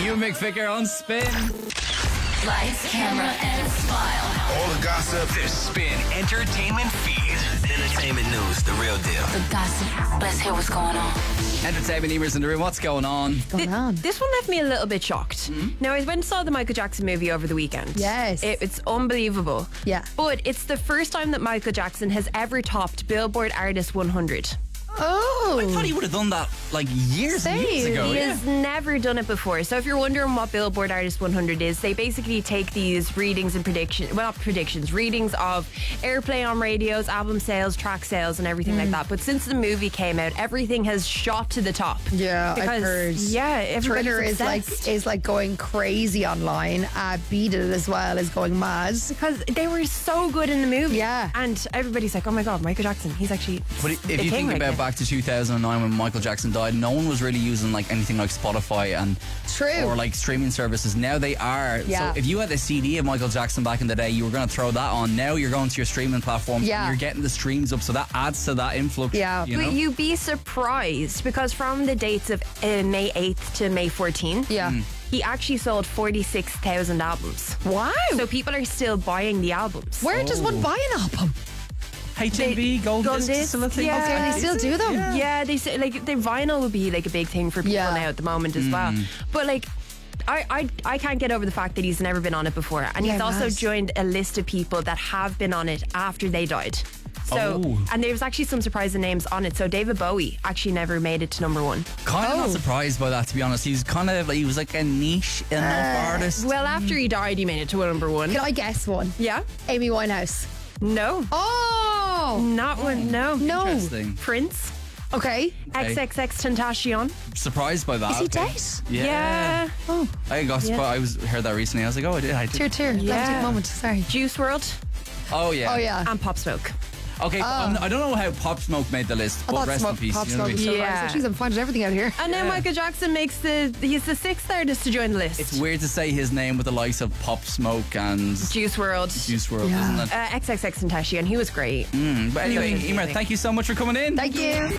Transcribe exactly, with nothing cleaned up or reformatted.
You Mick Vicker on Spin. Lights, camera, and smile. All the gossip. The Spin Entertainment Feed. Entertainment news, the real deal. The gossip. Let's hear what's going on. Entertainment Emer's in the room. What's going on? Going Th- on? This one left me a little bit shocked. Mm-hmm. Now, I went and saw the Michael Jackson movie over the weekend. Yes. It, it's unbelievable. Yeah. But it's the first time that Michael Jackson has ever topped Billboard Artist one hundred. Oh. I thought he would have done that like years and years Same. ago. He Yeah. has never done it before. So if you're wondering what Billboard Artist one hundred is, they basically take these readings and predictions, well, not predictions, readings of airplay on radios, album sales, track sales, and everything like that. But since the movie came out, everything has shot to the top. Yeah, because, I've heard. Yeah, everybody's Twitter is like obsessed. is like going crazy online. Uh, Beat It as well is going mad. Because they were so good in the movie. Yeah. And everybody's like, oh my God, Michael Jackson, he's actually But if a you king think right about now. back to two thousand nine when Michael Jackson died, no one was really using like anything like Spotify and True. or like streaming services. Now they are. Yeah. So if you had a C D of Michael Jackson back in the day, you were going to throw that on. Now you're going to your streaming platforms. Yeah. And you're getting the streams up, so that adds to that influx. Yeah. You know? But you'd be surprised because from the dates of uh, May eighth to May fourteenth, Yeah. Mm. he actually sold forty-six thousand albums. Wow. So people are still buying the albums. Where does one buy an album? H M V, Gold Gold Disc, Disc, still a thing? yeah. Okay, they still do them. Yeah. Yeah, they say like the vinyl would be like a big thing for people Yeah. now at the moment as well. Mm. But like, I, I I can't get over the fact that he's never been on it before, and Yeah, he's also mad. joined a list of people that have been on it after they died. So, Oh. and there was actually some surprising names on it. So David Bowie actually never made it to number one. Kind of Oh. not surprised by that, to be honest. He's kind of like, he was like a niche enough artist. Well, after he died, he made it to number one. Can I guess one? Yeah? Amy Winehouse. No. Oh. Not one. No. No. Interesting. Prince. Okay. X X X Tentacion. Surprised by that. Is he okay. dead? Yeah. Yeah. Oh. I got Yeah. I was heard that recently. I was like, oh, I did. I did. Tear, tear. Let me take Yeah. a moment. Sorry. Juice world Oh yeah. Oh yeah. and Pop Smoke. Okay. um, I don't know how Pop Smoke made the list, I but thought rest Smoke, in peace. Pop you know what I Smoke was mean? so Yeah. yeah. Jeez, I'm finding everything out here. And then Yeah. Michael Jackson makes the he's the sixth artist to join the list. It's weird to say his name with the likes of Pop Smoke and Juice world. Juice world, Yeah. isn't it? Uh, X X X Tentacion. He was great. Mm, but anyway, He was Emer, amazing. thank you so much for coming in. Thank you.